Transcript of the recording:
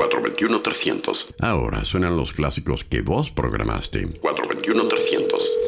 421-300. Ahora suenan los clásicos que vos programaste. 421-300.